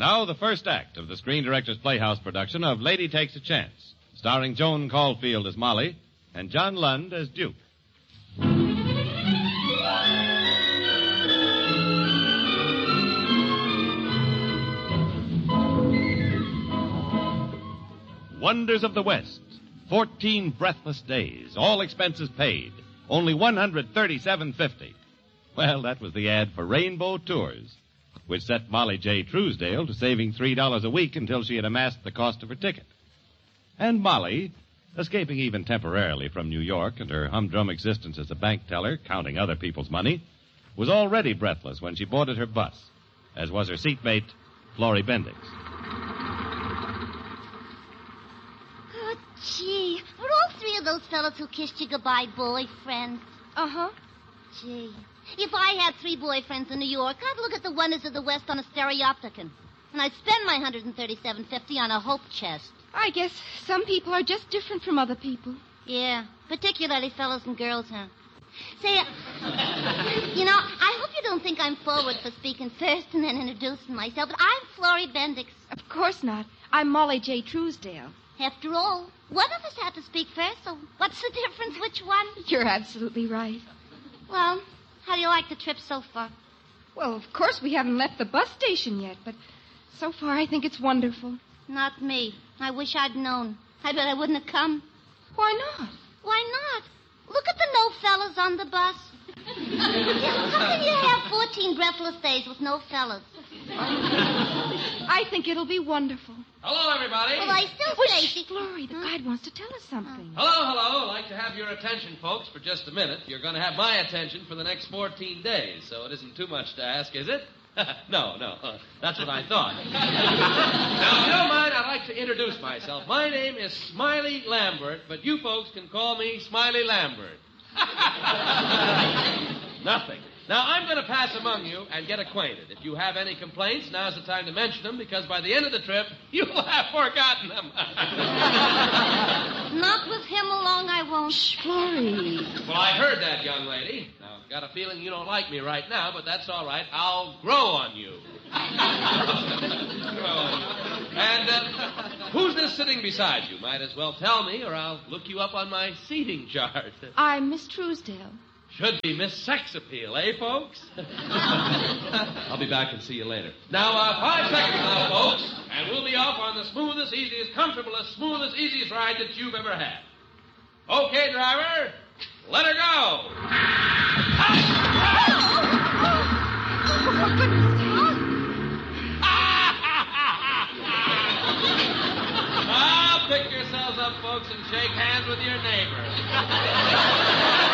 Now, the first act of the Screen Directors Playhouse production of Lady Takes a Chance, starring Joan Caulfield as Molly and John Lund as Duke. Wonders of the West. 14 breathless days, all expenses paid. Only $137.50. Well, that was the ad for Rainbow Tours, which set Molly J. Truesdale to saving $3 a week until she had amassed the cost of her ticket. And Molly, escaping even temporarily from New York and her humdrum existence as a bank teller, counting other people's money, was already breathless when she boarded her bus, as was her seatmate, Florrie Bendix. Oh, gee, were all three of those fellas who kissed you goodbye boyfriends? Uh-huh. Gee, if I had 3 boyfriends in New York, I'd look at the wonders of the West on a stereopticon. And I'd spend my $137.50 on a hope chest. I guess some people are just different from other people. Yeah, particularly fellas and girls, huh? Say, I hope you don't think I'm forward for speaking first and then introducing myself, but I'm Florrie Bendix. Of course not. I'm Molly J. Truesdale. After all, one of us had to speak first, so what's the difference which one? You're absolutely right. Well, how do you like the trip so far? Well, of course we haven't left the bus station yet, but so far I think it's wonderful. Not me. I wish I'd known. I bet I wouldn't have come. Why not? Why not? Look at the no fellas on the bus. How can you have 14 breathless days with no fellas? I think it'll be wonderful. Hello, everybody. Well, I still say... Florrie, the guide wants to tell us something. Hello. I'd like to have your attention, folks, for just a minute. You're going to have my attention for the next 14 days, so it isn't too much to ask, is it? No. That's what I thought. Now, if you don't mind, I'd like to introduce myself. My name is Smiley Lambert, but you folks can call me Smiley Lambert. Nothing. Now, I'm going to pass among you and get acquainted. If you have any complaints, now's the time to mention them, because by the end of the trip, you'll have forgotten them. Not with him along, I won't. Shh, Florrie. Well, I heard that, young lady. Now, I've got a feeling you don't like me right now, but that's all right. I'll grow on you. And who's this sitting beside you? Might as well tell me, or I'll look you up on my seating chart. I'm Miss Truesdale. Should be Miss Sex Appeal, eh, folks? I'll be back and see you later. Now, 5 seconds now, folks, and we'll be off on the smoothest, easiest, comfortablest, smoothest, easiest ride that you've ever had. Okay, driver, let her go. Now, pick yourselves up, folks, and shake hands with your neighbor.